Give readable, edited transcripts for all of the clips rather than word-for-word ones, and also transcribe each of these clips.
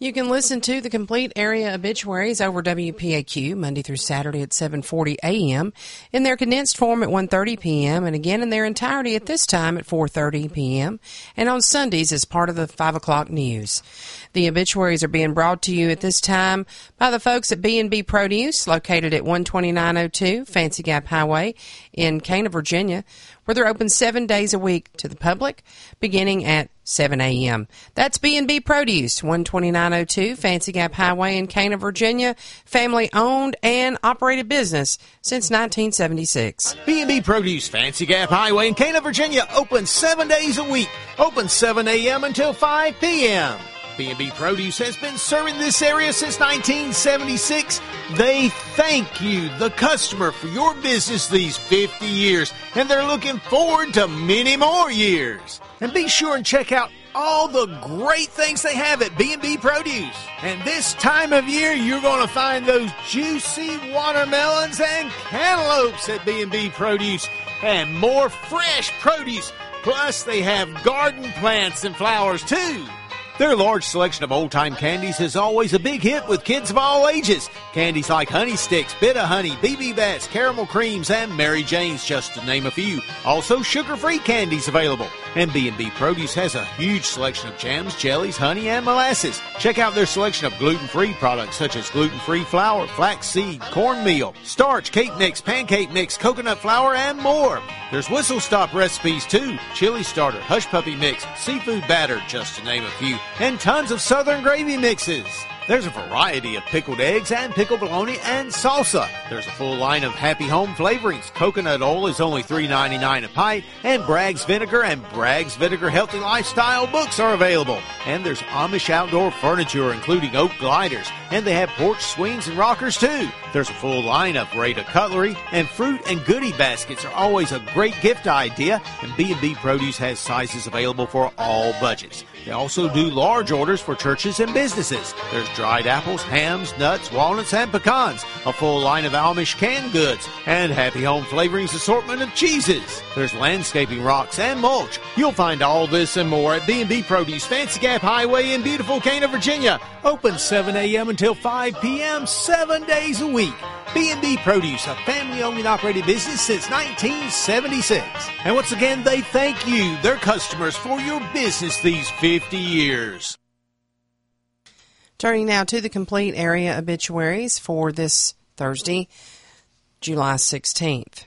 You can listen to the complete area obituaries over WPAQ Monday through Saturday at 7:40 a.m. in their condensed form at 1:30 p.m. and again in their entirety at this time at 4:30 p.m. and on Sundays as part of the 5 o'clock news. The obituaries are being brought to you at this time by the folks at B&B Produce, located at 12902 Fancy Gap Highway in Cana, Virginia, where they're open 7 days a week to the public, beginning at 7 a.m. That's B&B Produce, 12902 Fancy Gap Highway in Cana, Virginia, family-owned and operated business since 1976. B&B Produce, Fancy Gap Highway in Cana, Virginia, open 7 days a week, open 7 a.m. until 5 p.m. B&B Produce has been serving this area since 1976. They thank you, the customer, for your business these 50 years, and they're looking forward to many more years. And be sure and check out all the great things they have at B&B Produce. And this time of year, you're going to find those juicy watermelons and cantaloupes at B&B Produce, and more fresh produce. Plus, they have garden plants and flowers, too. Their large selection of old-time candies is always a big hit with kids of all ages. Candies like Honey Sticks, Bit-O-Honey, BB Bats, Caramel Creams, and Mary Jane's, just to name a few. Also, sugar-free candies available. And B&B Produce has a huge selection of jams, jellies, honey, and molasses. Check out their selection of gluten-free products such as gluten-free flour, flaxseed, cornmeal, starch, cake mix, pancake mix, coconut flour, and more. There's whistle stop recipes too, chili starter, hush puppy mix, seafood batter, just to name a few, and tons of southern gravy mixes. There's a variety of pickled eggs and pickled bologna and salsa. There's a full line of Happy Home flavorings. Coconut oil is only $3.99 a pint, and Bragg's Vinegar and Bragg's Vinegar Healthy Lifestyle books are available. And there's Amish outdoor furniture, including oak gliders, and they have porch swings and rockers too. There's a full line of Rada cutlery, and fruit and goodie baskets are always a great gift idea, and B&B Produce has sizes available for all budgets. They also do large orders for churches and businesses. There's dried apples, hams, nuts, walnuts, and pecans, a full line of Amish canned goods, and Happy Home Flavorings assortment of cheeses. There's landscaping rocks and mulch. You'll find all this and more at B&B Produce, Fancy Gap Highway in beautiful Cana, Virginia. Open 7 a.m. until 5 p.m. 7 days a week. B&B Produce, a family-owned and operated business since 1976. And once again, they thank you, their customers, for your business these 50 years. Turning now to the complete area obituaries for this Thursday, July 16th.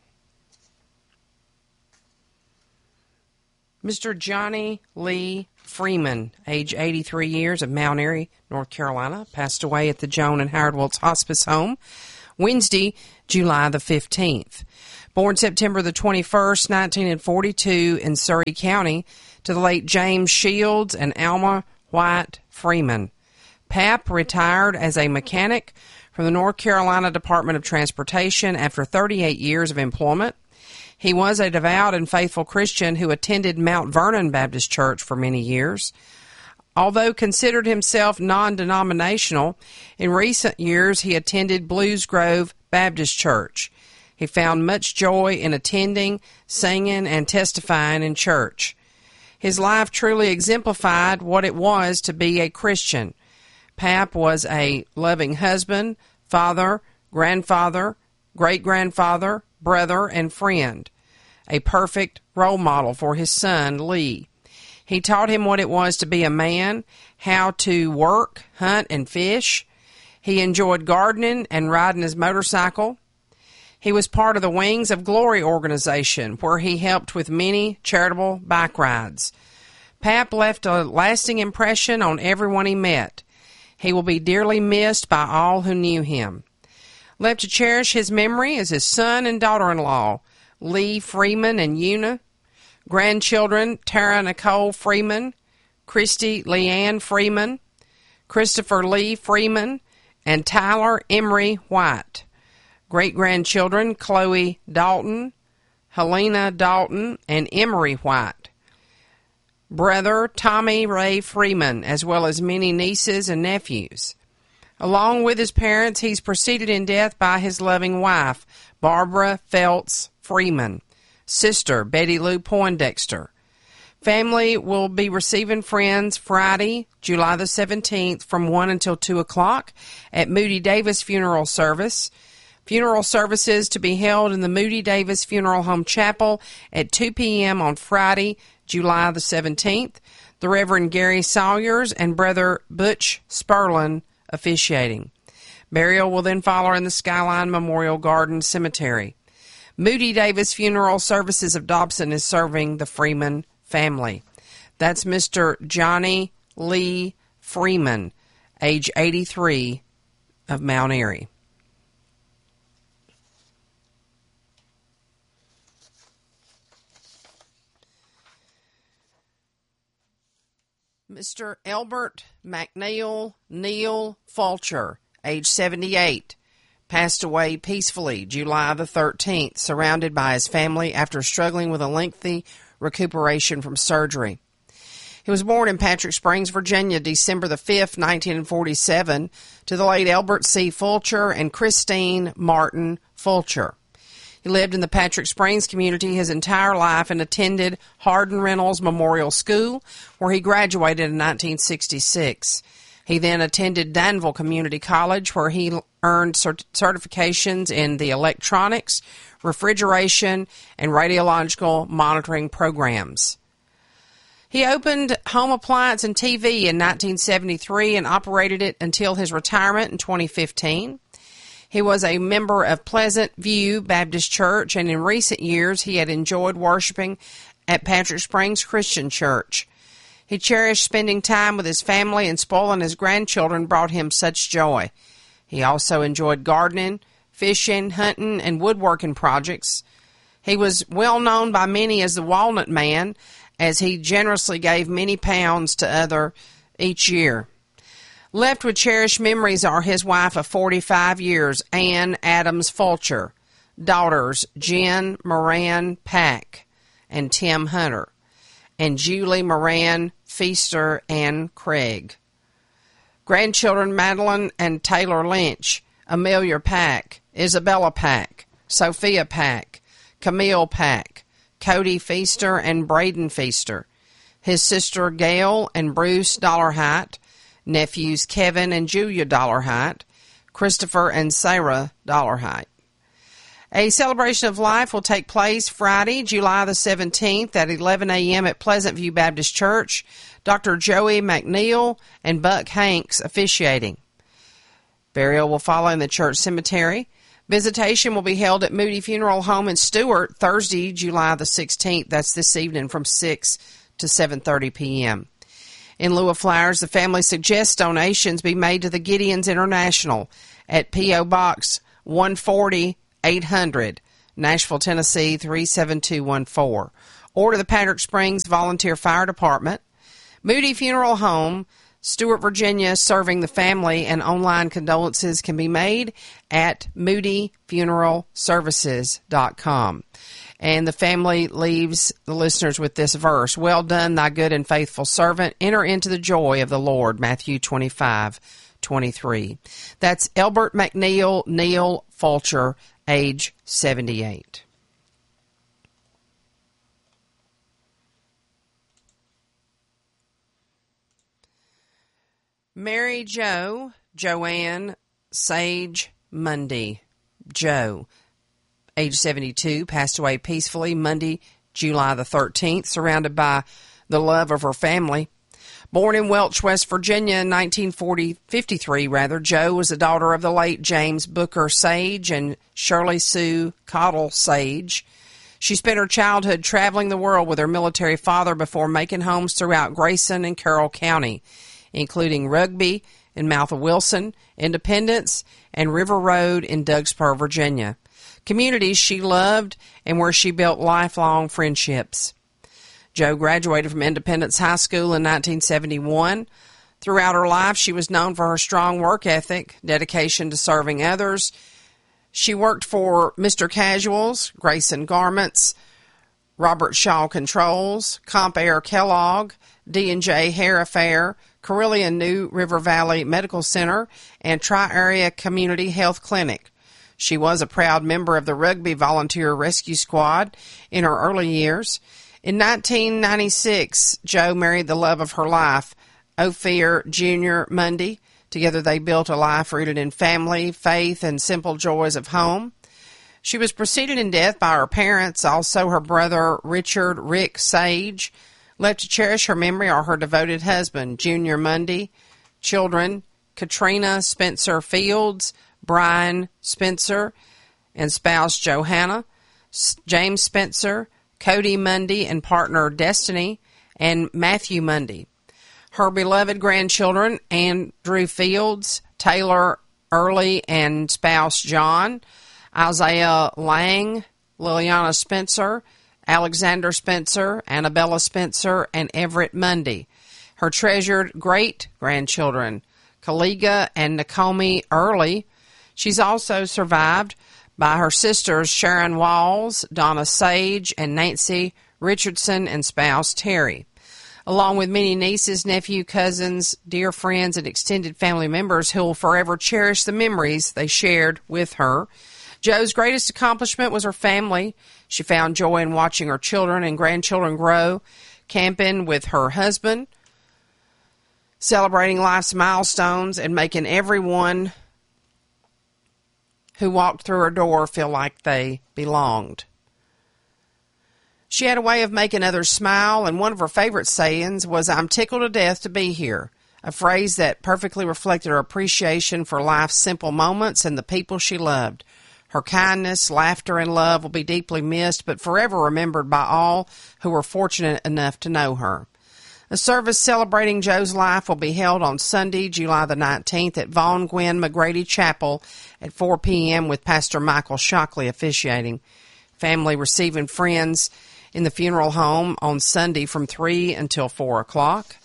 Mr. Johnny Lee Freeman, age 83 years, of Mount Airy, North Carolina, passed away at the Joan and Howard Wilts Hospice Home Wednesday, July the 15th. Born September the 21st, 1942 in Surrey County to the late James Shields and Alma White Freeman. Pap retired as a mechanic from the North Carolina Department of Transportation after 38 years of employment. He was a devout and faithful Christian who attended Mount Vernon Baptist Church for many years. Although considered himself non-denominational, in recent years he attended Blues Grove Baptist Church. He found much joy in attending, singing, and testifying in church. His life truly exemplified what it was to be a Christian. Pap was a loving husband, father, grandfather, great-grandfather, brother, and friend. A perfect role model for his son, Lee. He taught him what it was to be a man, how to work, hunt, and fish. He enjoyed gardening and riding his motorcycle. He was part of the Wings of Glory organization, where he helped with many charitable bike rides. Pap left a lasting impression on everyone he met. He will be dearly missed by all who knew him. Left to cherish his memory is his son and daughter-in-law, Lee Freeman and Una. Grandchildren, Tara Nicole Freeman, Christy Leanne Freeman, Christopher Lee Freeman, and Tyler Emery White. Great-grandchildren, Chloe Dalton, Helena Dalton, and Emery White. Brother, Tommy Ray Freeman, as well as many nieces and nephews. Along with his parents, he's preceded in death by his loving wife, Barbara Feltz Freeman, sister, Betty Lou Poindexter, Family will be receiving friends Friday, July the 17th from 1 until 2 o'clock at Moody Davis Funeral Service. Funeral services to be held in the Moody Davis Funeral Home Chapel at 2 p.m. on Friday, July the 17th. The Reverend Gary Sawyers and Brother Butch Sperlin officiating. Burial will then follow in the Skyline Memorial Garden Cemetery. Moody Davis Funeral Services of Dobson is serving the Freeman family. That's Mr. Johnny Lee Freeman, age 83, of Mount Airy. Mr. Elbert McNeil Neal Fulcher, age 78, passed away peacefully July the 13th, surrounded by his family after struggling with a lengthy recuperation from surgery. He was born in Patrick Springs, Virginia, December the 5th, 1947, to the late Elbert C. Fulcher and Christine Martin Fulcher. He lived in the Patrick Springs community his entire life and attended Hardin Reynolds Memorial School, where he graduated in 1966. He then attended Danville Community College, where he earned certifications in the electronics, refrigeration, and radiological monitoring programs. He opened Home Appliance and TV in 1973 and operated it until his retirement in 2015. He was a member of Pleasant View Baptist Church, and in recent years he had enjoyed worshiping at Patrick Springs Christian Church. He cherished spending time with his family, and spoiling his grandchildren brought him such joy. He also enjoyed gardening, fishing, hunting, and woodworking projects. He was well known by many as the Walnut Man, as he generously gave many pounds to others each year. Left with cherished memories are his wife of 45 years, Ann Adams Fulcher, daughters Jen Moran Pack and Tim Hunter, and Julie Moran Feaster and Craig. Grandchildren Madeline and Taylor Lynch, Amelia Pack, Isabella Pack, Sophia Pack, Camille Pack, Cody Feaster and Braden Feaster, his sister Gail and Bruce Dollarhite, nephews Kevin and Julia Dollarhite, Christopher and Sarah Dollarhite. A celebration of life will take place Friday, July the 17th at 11 a.m. at Pleasant View Baptist Church. Dr. Joey McNeil and Buck Hanks officiating. Burial will follow in the church cemetery. Visitation will be held at Moody Funeral Home in Stewart Thursday, July the 16th. That's this evening from 6 to 7:30 p.m. In lieu of flowers, the family suggests donations be made to the Gideons International at P.O. Box 140 800, Nashville, Tennessee 37214, or to the Patrick Springs Volunteer Fire Department. Moody Funeral Home, Stewart, Virginia, serving the family, and online condolences can be made at moodyfuneralservices.com. And the family leaves the listeners with this verse: "Well done, thy good and faithful servant. Enter into the joy of the Lord." Matthew 25:23. That's Elbert McNeil Neal Fulcher, age 78. Mary Jo Joanne Sage Mundy, Joe, age 72, passed away peacefully Monday, July the 13th, surrounded by the love of her family. Born in Welch, West Virginia in 1953, Jo was the daughter of the late James Booker Sage and Shirley Sue Cottle Sage. She spent her childhood traveling the world with her military father before making homes throughout Grayson and Carroll County, including Rugby in Mouth of Wilson, Independence, and River Road in Dougspur, Virginia, communities she loved and where she built lifelong friendships. Jo graduated from Independence High School in 1971. Throughout her life, she was known for her strong work ethic, dedication to serving others. She worked for Mr. Casuals, Grayson Garments, Robert Shaw Controls, Comp Air Kellogg, D&J Hair Affair, Carillion New River Valley Medical Center, and Tri-Area Community Health Clinic. She was a proud member of the Rugby Volunteer Rescue Squad in her early years. In 1996, Joe married the love of her life, Ophir Jr. Mundy. Together they built a life rooted in family, faith, and simple joys of home. She was preceded in death by her parents, also her brother Richard Rick Sage. Left to cherish her memory are her devoted husband, Junior Mundy, children Katrina Spencer Fields, Brian Spencer, and spouse Johanna, James Spencer, Cody Mundy and partner Destiny, and Matthew Mundy. Her beloved grandchildren, Andrew Fields, Taylor Early and spouse John, Isaiah Lang, Liliana Spencer, Alexander Spencer, Annabella Spencer, and Everett Mundy. Her treasured great-grandchildren, Kaliga and Naomi Early. She's also survived by her sisters Sharon Walls, Donna Sage, and Nancy Richardson and spouse Terry, along with many nieces, nephew, cousins, dear friends, and extended family members who will forever cherish the memories they shared with her. Joe's greatest accomplishment was her family. She found joy in watching her children and grandchildren grow, camping with her husband, celebrating life's milestones, and making everyone who walked through her door feel like they belonged. She had a way of making others smile, and one of her favorite sayings was, "I'm tickled to death to be here," a phrase that perfectly reflected her appreciation for life's simple moments and the people she loved. Her kindness, laughter, and love will be deeply missed, but forever remembered by all who were fortunate enough to know her. A service celebrating Joe's life will be held on Sunday, July the 19th at Vaughn Gwynn McGrady Chapel at 4 p.m. with Pastor Michael Shockley officiating. Family receiving friends in the funeral home on Sunday from 3 until 4 o'clock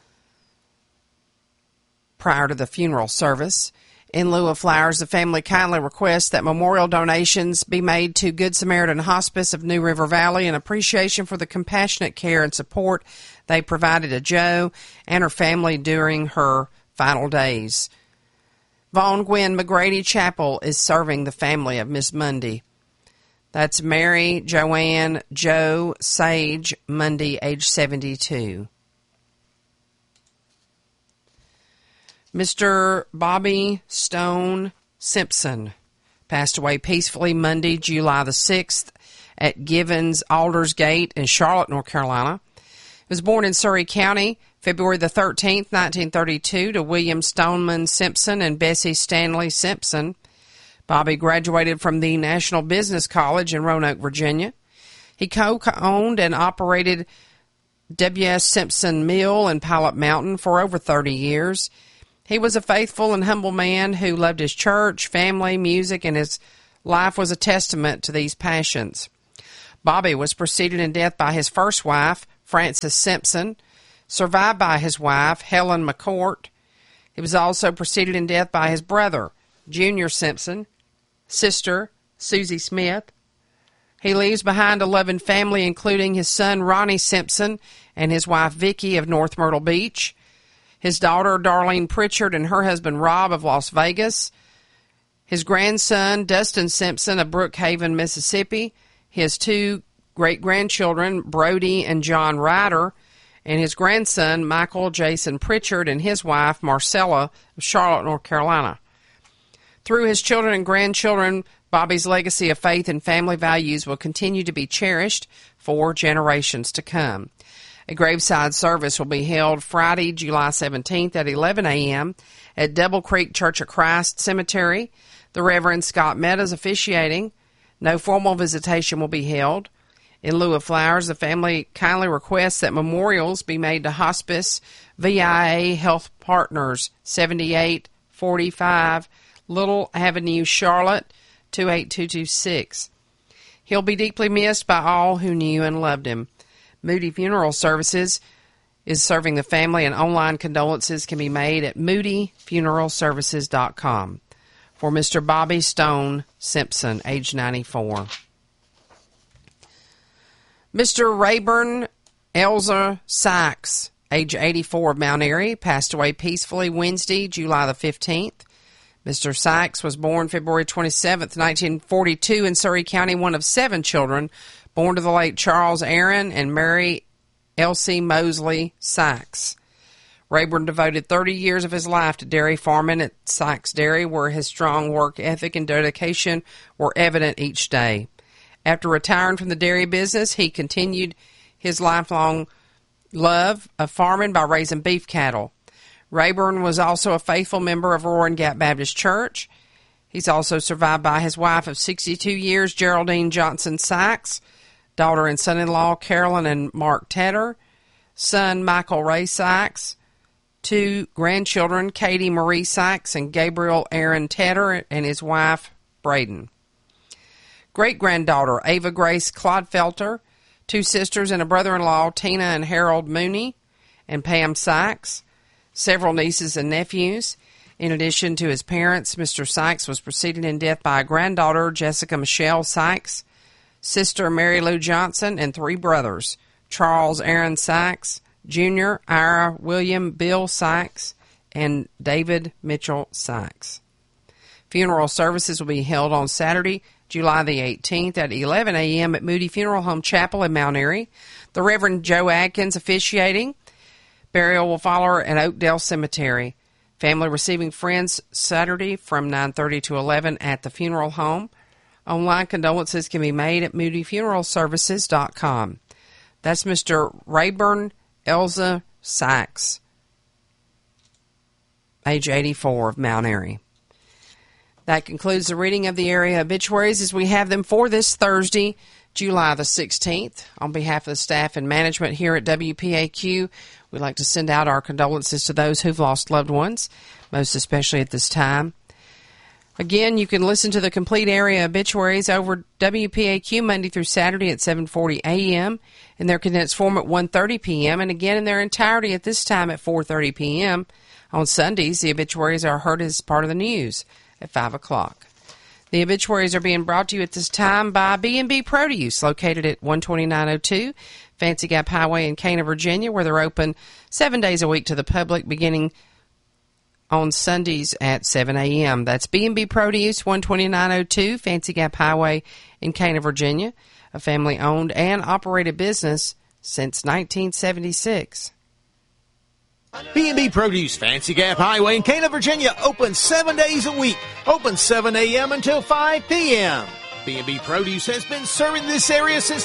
prior to the funeral service. In lieu of flowers, the family kindly requests that memorial donations be made to Good Samaritan Hospice of New River Valley in appreciation for the compassionate care and support they provided to Joe and her family during her final days. Vaughn Gwynn McGrady Chapel is serving the family of Miss Mundy. That's Mary Joanne Joe Sage Mundy, age 72. Mr. Bobby Stone Simpson passed away peacefully Monday, July the 6th at Givens Aldersgate in Charlotte, North Carolina. He was born in Surry County, February the 13th, 1932, to William Stoneman Simpson and Bessie Stanley Simpson. Bobby graduated from the National Business College in Roanoke, Virginia. He co-owned and operated W.S. Simpson Mill in Pilot Mountain for over 30 years. He was a faithful and humble man who loved his church, family, music, and his life was a testament to these passions. Bobby was preceded in death by his first wife, Frances Simpson, survived by his wife, Helen McCourt. He was also preceded in death by his brother, Junior Simpson, sister, Susie Smith. He leaves behind a loving family, including his son, Ronnie Simpson, and his wife, Vicki of North Myrtle Beach, his daughter, Darlene Pritchard, and her husband, Rob of Las Vegas, his grandson, Dustin Simpson of Brookhaven, Mississippi, his two great-grandchildren, Brody and John Ryder, and his grandson, Michael Jason Pritchard, and his wife, Marcella of Charlotte, North Carolina. Through his children and grandchildren, Bobby's legacy of faith and family values will continue to be cherished for generations to come. A graveside service will be held Friday, July 17th at 11 a.m. at Double Creek Church of Christ Cemetery. The Reverend Scott Meadows officiating. No formal visitation will be held. In lieu of flowers, the family kindly requests that memorials be made to Hospice VIA Health Partners, 7845 Little Avenue, Charlotte, 28226. He'll be deeply missed by all who knew and loved him. Moody Funeral Services is serving the family, and online condolences can be made at moodyfuneralservices.com. For Mr. Bobby Stone Simpson, age 94. Mr. Rayburn Elza Sykes, age 84 of Mount Airy, passed away peacefully Wednesday, July the 15th. Mr. Sykes was born February 27th, 1942 in Surry County, one of 7 children born to the late Charles Aaron and Mary Elsie Mosley Sykes. Rayburn devoted 30 years of his life to dairy farming at Sykes Dairy, where his strong work ethic and dedication were evident each day. After retiring from the dairy business, he continued his lifelong love of farming by raising beef cattle. Rayburn was also a faithful member of Roaring Gap Baptist Church. He's also survived by his wife of 62 years, Geraldine Johnson Sykes, daughter and son-in-law Carolyn and Mark Tedder, son Michael Ray Sykes, 2 grandchildren, Katie Marie Sykes and Gabriel Aaron Tedder, and his wife, Braden. Great-granddaughter, Ava Grace Clodfelter, 2 sisters and a brother-in-law, Tina and Harold Mooney, and Pam Sykes, several nieces and nephews. In addition to his parents, Mr. Sykes was preceded in death by a granddaughter, Jessica Michelle Sykes, sister Mary Lou Johnson, and 3 brothers, Charles Aaron Sykes, Jr., Ira William Bill Sykes, and David Mitchell Sykes. Funeral services will be held on Saturday, July the 18th at 11 a.m. at Moody Funeral Home Chapel in Mount Airy. The Reverend Joe Adkins officiating. Burial will follow at Oakdale Cemetery. Family receiving friends Saturday from 9:30 to 11 at the funeral home. Online condolences can be made at moodyfuneralservices.com. That's Mr. Rayburn Elza Sykes, age 84, of Mount Airy. That concludes the reading of the area obituaries as we have them for this Thursday, July the 16th. On behalf of the staff and management here at WPAQ, we'd like to send out our condolences to those who've lost loved ones, most especially at this time. Again, you can listen to the complete area obituaries over WPAQ Monday through Saturday at 7:40 a.m. in their condensed form at 1:30 p.m. and again in their entirety at this time at 4:30 p.m. On Sundays, the obituaries are heard as part of the news at 5 o'clock. The obituaries are being brought to you at this time by B&B Produce, located at 12902 Fancy Gap Highway in Cana, Virginia, where they're open 7 days a week to the public, beginning on Sundays at 7 a.m. That's B&B Produce, 12902 Fancy Gap Highway in Cana, Virginia, a family-owned and operated business since 1976. B&B Produce, Fancy Gap Highway in Cana, Virginia, open 7 days a week. Open 7 a.m. until 5 p.m. B&B Produce has been serving this area since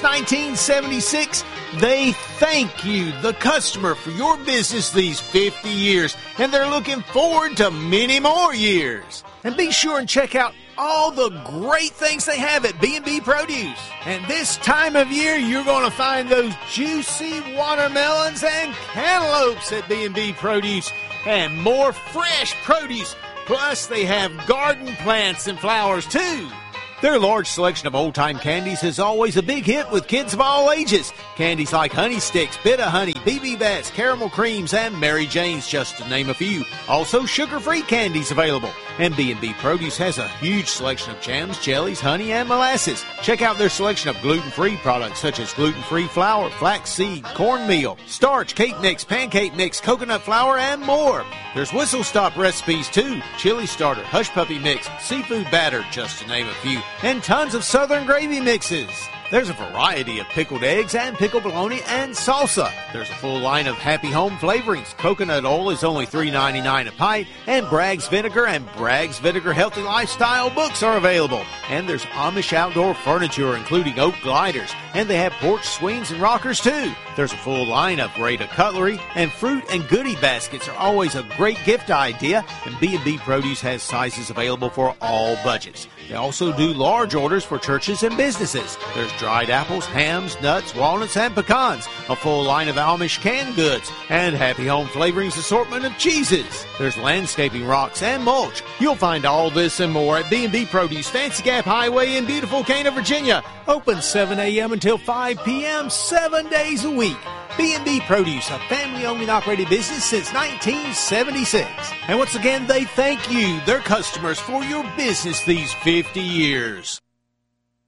1976. They thank you, the customer, for your business these 50 years, and they're looking forward to many more years. And be sure and check out all the great things they have at B&B Produce. And this time of year, you're going to find those juicy watermelons and cantaloupes at B&B Produce, and more fresh produce. Plus, they have garden plants and flowers, too. Their large selection of old-time candies is always a big hit with kids of all ages. Candies like Honey Sticks, Bit-O-Honey, BB Bats, Caramel Creams, and Mary Jane's, just to name a few. Also, sugar-free candies available. And B&B Produce has a huge selection of jams, jellies, honey, and molasses. Check out their selection of gluten-free products such as gluten-free flour, flaxseed, cornmeal, starch, cake mix, pancake mix, coconut flour, and more. There's whistle stop recipes too, chili starter, hush puppy mix, seafood batter, just to name a few, and tons of southern gravy mixes. There's a variety of pickled eggs and pickled bologna and salsa. There's a full line of Happy Home flavorings. Coconut oil is only $3.99 a pint, and Bragg's Vinegar and Bragg's Vinegar Healthy Lifestyle books are available. And there's Amish outdoor furniture, including oak gliders, and they have porch swings and rockers too. There's a full line of Breda cutlery, and fruit and goodie baskets are always a great gift idea, and B&B Produce has sizes available for all budgets. They also do large orders for churches and businesses. There's dried apples, hams, nuts, walnuts, and pecans, a full line of Amish canned goods, and Happy Home Flavorings assortment of cheeses. There's landscaping rocks and mulch. You'll find all this and more at B&B Produce, Fancy Gap Highway in beautiful Cana, Virginia. Open 7 a.m. until 5 p.m. 7 days a week. B&B Produce, a family-owned and operated business since 1976. And once again, they thank you, their customers, for your business these 50 years.